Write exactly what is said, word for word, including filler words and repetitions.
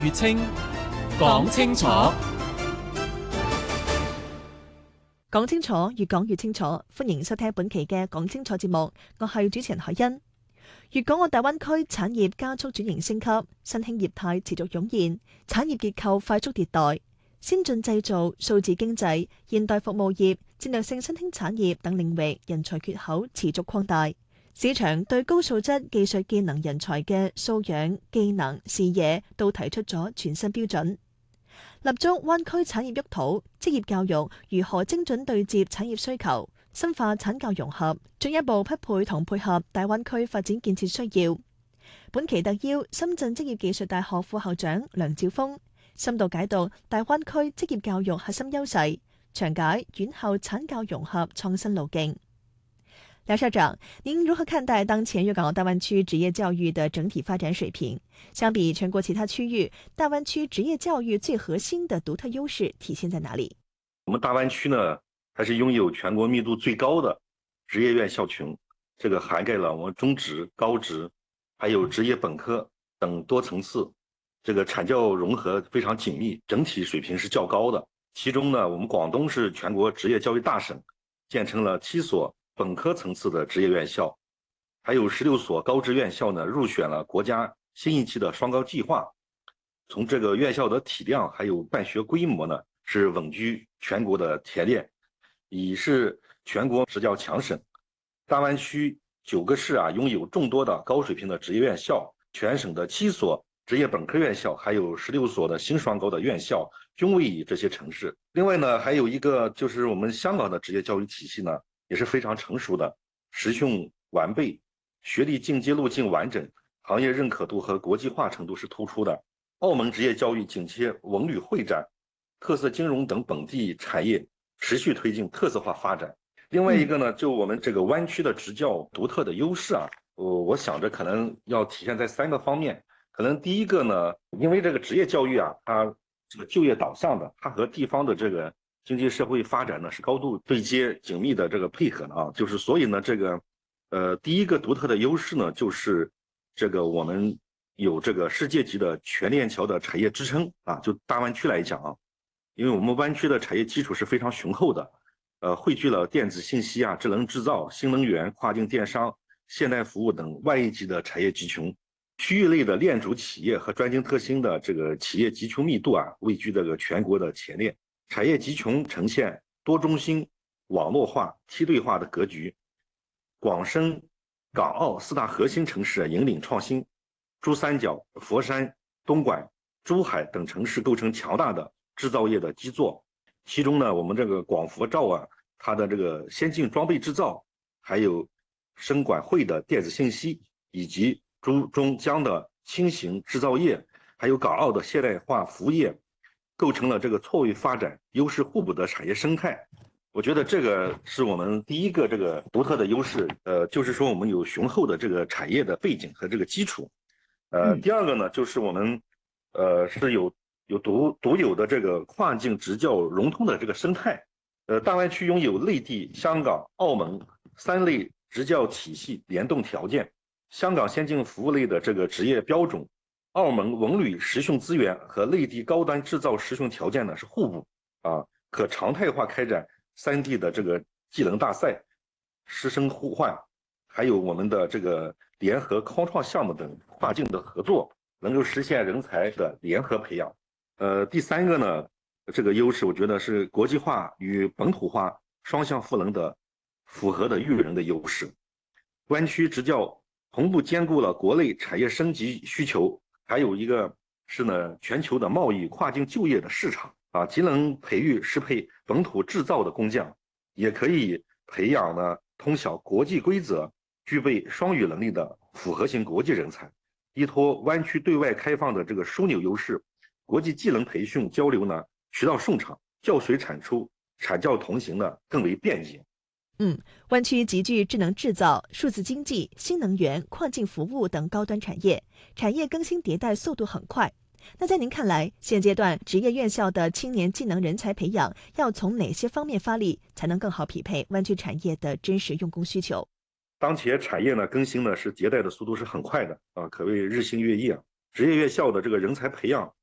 粵清講清楚， 講清楚，越講越清楚。歡迎收聽本期嘅講清楚節目，我係主持人海欣。粵港澳大灣區產業加速轉型升級，新興業態持續湧現，產業結構快速迭代，先進製造、數字經濟、現代服務業、戰略性新興產業等領域人才缺口持續擴大。市場對高素質技術技能人才嘅素養、技能、視野都提出咗全新標準。立足灣區產業沃土，職業教育如何精準對接產業需求，深化產教融合，進一步匹配同配合大灣區發展建設需要。本期特邀深圳職業技術大學副校長梁兆峰，深度解讀大灣區職業教育核心優勢，詳解院校產教融合創新路徑。梁校長，您如何看待當前粵港澳大灣區職業教育的整體發展水平？相比全國其他區域，大灣區職業教育最核心的獨特優勢體現在哪裡？ 我們大灣區呢，它是擁有全國密度最高的職業院校群，這個涵蓋了我們中職、高職，還有職業本科等多層次，這個產教融合非常緊密，整體水平是較高的。其中呢，我們廣東是全國職業教育大省，建成了七所本科層次的職業院校，還有十六所高職院校呢入選了國家新一期的雙高計劃。從這個院校的體量還有辦學規模呢，是穩居全國的前列，已是全國職教強省。大灣區九個市啊擁有眾多的高水平的職業院校，全省的七所職業本科院校，還有十六所的新雙高的院校均位於這些城市。另外呢，還有一個就是我們香港的職業教育體系呢，也是非常成熟的，實訓完備，學歷進階路徑完整，行業認可度和國際化程度是突出的。澳門職業教育緊貼文旅會展、特色金融等本地產業，持續推進特色化發展。另外一個呢，就我們這個灣區的職教獨特的優勢啊，我我想着可能要體現在三個方面。可能第一個呢，因為這個職業教育啊，它這個就業導向的，它和地方的這個經濟社會發展呢是高度對接緊密的這個配合的啊，就是所以呢這個，呃，第一個獨特的優勢呢，就是這個我們有這個世界級的全鏈條的產業支撐啊，就大灣區來講啊，因為我們灣區的產業基礎是非常雄厚的，呃，匯聚了電子信息啊、智能製造、新能源、跨境電商、現代服務等萬億級的產業集群，區域類的鏈主企業和專精特新的這個企業集群密度啊，位居這個全國的前列。產業集群呈現多中心、網絡化、梯隊化的格局，廣深、港澳四大核心城市引領創新，珠三角、佛山、東莞、珠海等城市構成強大的製造業的基座。其中呢，我們這個廣佛肇啊，它的這個先進裝備製造，還有深莞匯的電子信息，以及珠中江的輕型製造業，還有港澳的現代化服務業，構成了這個錯位發展、優勢互補的產業生態。我覺得這個是我們第一個這個獨特的優勢，呃，就是說我們有雄厚的這個產業的背景和這個基礎。呃，第二個呢，就是我們，呃，是有有獨獨有的這個跨境職教融通的這個生態。呃，大灣區擁有內地、香港、澳門三類職教體系聯動條件，香港先進服務類的這個職業標準，澳門文旅實訓資源和內地高端製造實訓條件呢是互補啊，可常態化開展三地的這個技能大賽、師生互換，還有我們的這個聯合開創項目等跨境的合作，能夠實現人才的聯合培養。呃，第三個呢，這個優勢我覺得是國際化與本土化雙向賦能的符合的育人的優勢。灣區職教同步兼顧了國內產業升級需求。還有一個是呢，全球的貿易跨境就業的市場啊，既能培育適配本土製造的工匠，也可以培養呢通曉國際規則、具備雙語能力的複合型國際人才。依托灣區對外開放的這個樞紐優勢，國際技能培訓交流呢渠道順暢，教學產出、產教同行呢更為便捷。 嗯，灣區集聚智能製造、數字經濟、新能源、跨境服務等高端產業，產業更新迭代速度很快。那在您看來，現階段職業院校的青年技能人才培養要從哪些方面發力，才能更好匹配灣區產業的真實用工需求？ 當前產業呢更新呢是迭代的速度是很快的啊，可謂日新月異啊。職業院校的這個人才培養